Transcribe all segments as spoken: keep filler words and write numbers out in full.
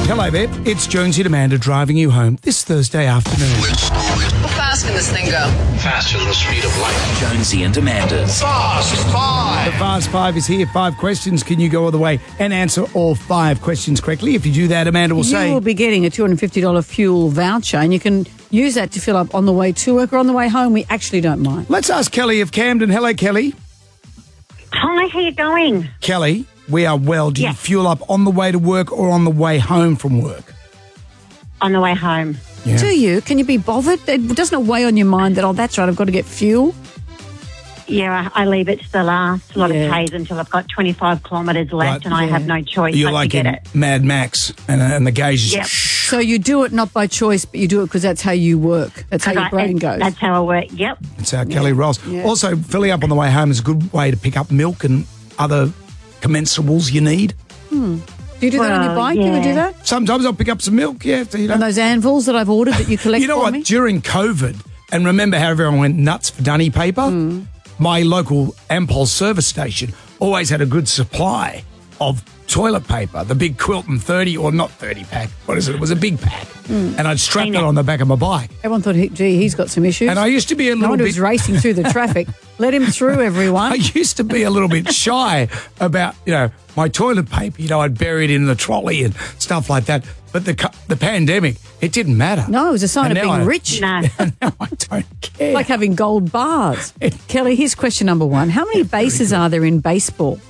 Hello there, it's Jonesy and Amanda driving you home this Thursday afternoon. How fast can this thing go? Faster than the speed of light. Jonesy and Amanda's Fast The Five. Fast Five is here. Five questions. Can you go all the way and answer all five questions correctly? If you do that, Amanda will You say... will be getting a two hundred fifty dollars fuel voucher, and you can use that to fill up on the way to work or on the way home. We actually don't mind. Let's ask Kelly of Camden. Hello, Kelly. Hi, how you going? Kelly, we are well. Do you Yes. fuel up on the way to work or on the way home from work? On the way home. Yeah. Do you? Can you be bothered? It doesn't it weigh on your mind that, oh, that's right, I've got to get fuel? Yeah, I, I leave it to the last lot Yeah. of days until I've got twenty-five kilometres left Right. and I Yeah. have no choice You're but like to get in it. Mad Max and, uh, and the gauge is... Yep. So you do it not by choice, but you do it because that's how you work. That's how your Right, brain that- goes. That's how I work. Yep. That's how Kelly rolls. Yeah. Also, filling up on the way home is a good way to pick up milk and other commensurables you need. Do you do that on your Well, bike? Do you yeah. do that? Sometimes I'll pick up some milk, yeah. You know, And those anvils that I've ordered that you collect you know for what? me? During COVID, and remember how everyone went nuts for dunny paper? Hmm. My local Ampol service station always had a good supply of toilet paper, the big Quilton thirty, or not thirty pack, what is it? It was a big pack. Hmm. And I'd strap I it know. on the back of my bike. Everyone thought, he- gee, he's got some issues. And I used to be a no little wonder bit... he's racing through the traffic. Let him through, everyone. I used to be a little bit shy about, you know, my toilet paper. You know, I'd bury it in the trolley and stuff like that. But the cu- the pandemic, it didn't matter. No, it was a sign And of now being I- rich. No. Now I don't care. Like having gold bars. Kelly, here's question number one. How many bases are there in baseball?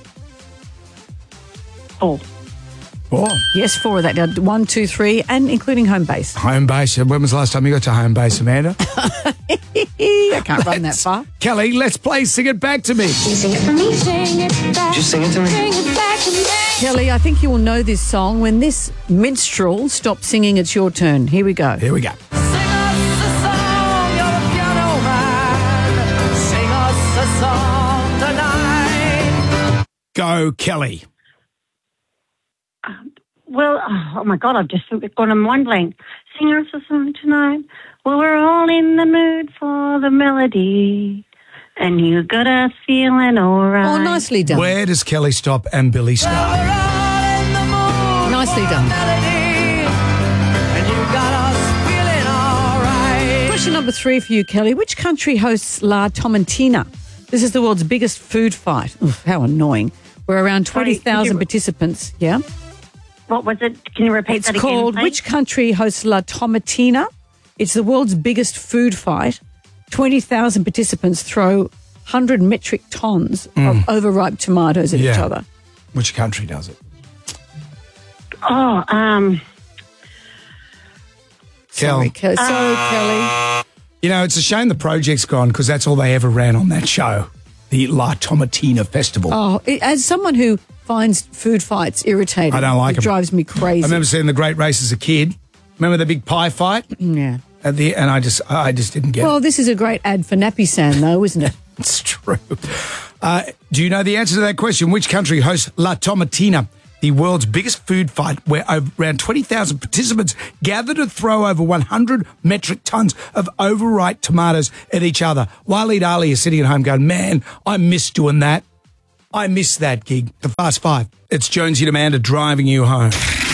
Oh, Oh, Yes, four of that. Now, One, two, three, and including home base. home base. When was the last time you got to home base, Amanda? I can't run that far. Kelly, let's play Sing It Back to Me. Sing it for me, sing it back. Just sing it to me. Sing it back to me. Kelly, I think you will know this song. When this minstrel stops singing, it's your turn. Here we go. Here we go. Sing us a song, you're a piano man. Sing us a song tonight. Go, Kelly. well, oh my God, I've just gone in one blank. Sing us a song tonight. Well, we're all in the mood for the melody. And you got us feeling all right. Oh, nicely done. Where does Kelly stop and Billy start? We're all in the mood Nicely for done. melody, and you got us feeling all right. Question number three for you, Kelly. Which country hosts La Tomatina? This is the world's biggest food fight. Oof, how annoying. Where around Sorry, twenty thousand could you- participants, yeah? What was it? Can you repeat It's that called again, please? Which Country Hosts La Tomatina? It's the world's biggest food fight. twenty thousand participants throw one hundred metric tons of overripe tomatoes at each Yeah. other. Which country does it? Oh, um, Sorry, Kel. Kelly. Sorry, Kelly. You know, it's a shame the project's gone because that's all they ever ran on that show, the La Tomatina Festival. Oh, it, as someone who finds food fights irritating, I don't like it 'em. drives me crazy. I remember seeing the Great Race as a kid. Remember the big pie fight? yeah. At the and I just I just didn't get Well, it. this is a great ad for Nappy San, though, isn't it? It's true. Uh, do you know the answer to that question? Which country hosts La Tomatina, the world's biggest food fight, where over around twenty thousand participants gather to throw over one hundred metric tons of overripe tomatoes at each other? Waleed Ali is sitting at home going, man, I miss doing that. I miss that gig. The Fast Five. It's Jonesy and Amanda driving you home.